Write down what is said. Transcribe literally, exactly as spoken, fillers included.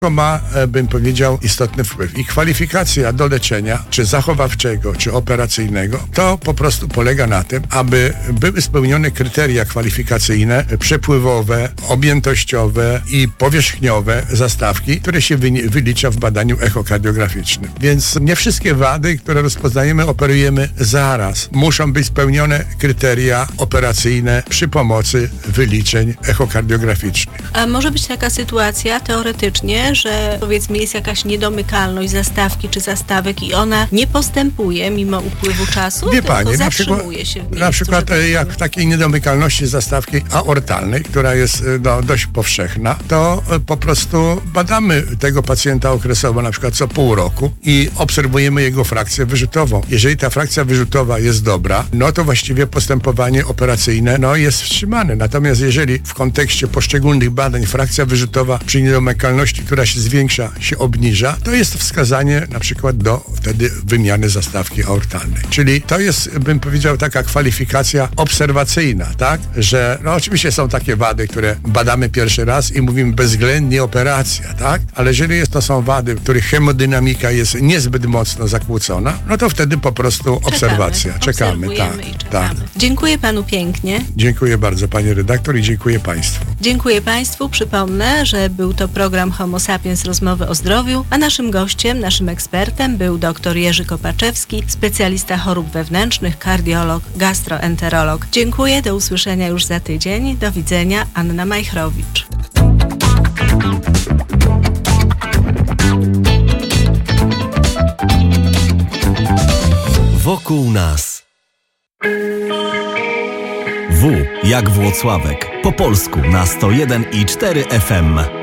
To ma, bym powiedział, istotny wpływ. I kwalifikacja do leczenia, czy zachowawczego, czy operacyjnego, to po prostu polega na tym, aby były spełnione kryteria kwalifikacyjne, przepływowe, objętościowe i powierzchniowe zastawki, które się wylicza w badaniu echokardiograficznym. Więc nie wszystkie wady, które rozpoznajemy, operujemy zaraz. Muszą być spełnione kryteria operacyjne przy pomocy wyliczeń echokardiograficznych. A może być taka sytuacja teoretycznie, że powiedzmy jest jakaś niedomykalność zastawki czy zastawek i ona nie postępuje mimo upływu czasu, Wie tylko pani, na przykład, się w miejscu, na przykład tak jak w takiej niedomykalności zastawki aortalnej, która jest no, dość powszechna, to po prostu badamy tego pacjenta okresowo, na przykład co pół roku i obserwujemy jego frakcję wyrzutową. Jeżeli ta frakcja wyrzutowa jest dobra, no to właściwie postępowanie operacyjne no, jest wstrzymane. Natomiast jeżeli w kontekście poszczególnych badań frakcja wyrzutowa przy niedomykalności, która się zwiększa, się obniża, to jest wskazanie na przykład do wtedy wymiany zastawki aortalnej. Czyli to jest, bym powiedział, taka kwalifikacja obserwacyjna, tak? Że no oczywiście są takie wady, które badamy pierwszy raz i mówimy bezwzględnie operacja, tak? Ale jeżeli jest, to są wady, których hemodynamika jest niezbyt mocno zakłócona, no to wtedy po prostu obserwacja. Czekamy, czekamy tak, i czekamy. tak. Dziękuję panu pięknie. Dziękuję bardzo, pani redaktor, i dziękuję państwu. Dziękuję państwu. Przypomnę, że był to program Homo Sapiens Rozmowy o zdrowiu, a naszym gościem, naszym ekspertem był dr Jerzy Kopaczewski, specjalista chorób wewnętrznych, kardiolog, gastroenterolog. Dziękuję, do usłyszenia już za tydzień. Do widzenia, Anna Majchrowicz. Wokół nas. W jak Włocławek. Po polsku na sto jeden i cztery F M.